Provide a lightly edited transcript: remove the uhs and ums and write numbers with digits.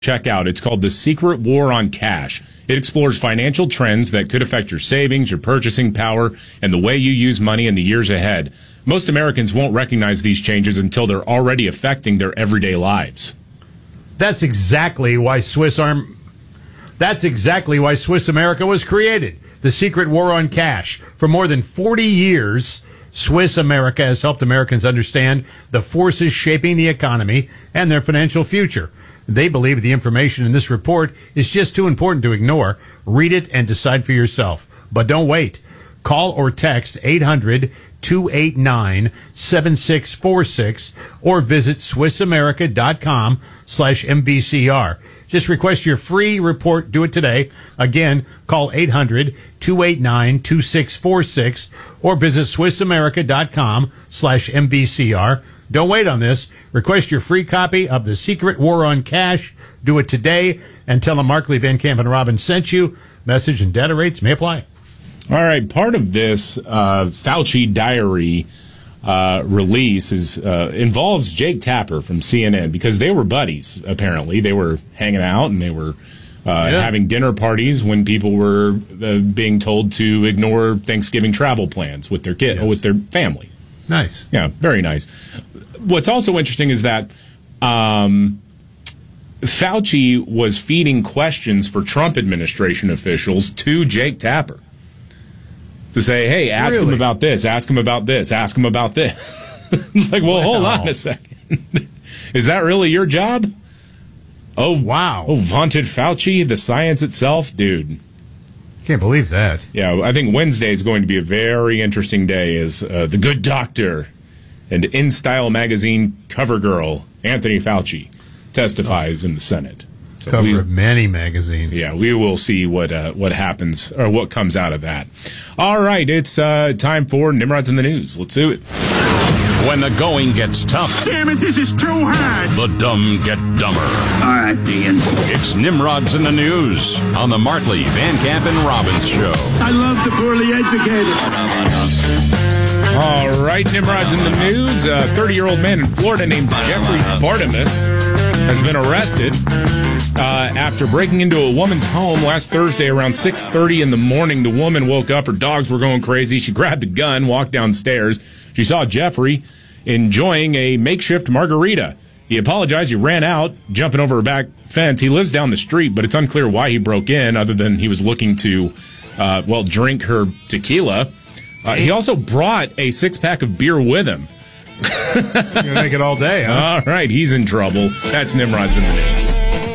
check out. It's called The Secret War on Cash. It explores financial trends that could affect your savings, your purchasing power, and the way you use money in the years ahead. Most Americans won't recognize these changes until they're already affecting their everyday lives. That's exactly why Swiss America was created. The Secret War on Cash. For more than 40 years, Swiss America has helped Americans understand the forces shaping the economy and their financial future. They believe the information in this report is just too important to ignore. Read it and decide for yourself. But don't wait. Call or text 800-289-7646 or visit SwissAmerica.com/MVCR. Just request your free report. Do it today. Again, call 800-289-2646 or visit SwissAmerica.com/MVCR. Don't wait on this. Request your free copy of The Secret War on Cash. Do it today and tell them Markley, Van Camp, and Robin sent you. Message and data rates may apply. All right, part of this Fauci diary release involves Jake Tapper from CNN because they were buddies, apparently. They were hanging out and they were having dinner parties when people were being told to ignore Thanksgiving travel plans with their with their family. Nice. Yeah, very nice. What's also interesting is that Fauci was feeding questions for Trump administration officials to Jake Tapper to say, hey, ask him about this, ask him about this, ask him about this. It's like, well, hold on a second. Is that really your job? Oh, wow. Oh, vaunted Fauci, the science itself? Dude. Can't believe that. Yeah, I think Wednesday is going to be a very interesting day as the good doctor and In Style magazine cover girl, Anthony Fauci, testifies in the Senate. So cover of many magazines. Yeah, we will see what happens or what comes out of that. All right, it's time for Nimrod's in the News. Let's do it. When the going gets tough. Damn it, this is too hard. The dumb get dumber. All right, Dean. It's Nimrod's in the News on the Markley, Van Camp, and Robbins Show. I love the poorly educated. All right, Nimrod's in the News. A 30-year-old man in Florida named Jeffrey Bartimus has been arrested after breaking into a woman's home last Thursday around 6:30 in the morning. The woman woke up. Her dogs were going crazy. She grabbed a gun, walked downstairs. She saw Jeffrey enjoying a makeshift margarita. He apologized. He ran out, jumping over a back fence. He lives down the street, but it's unclear why he broke in other than he was looking to, drink her tequila. He also brought a six-pack of beer with him. You're going to make it all day, huh? All right, he's in trouble. That's Nimrod's in the News.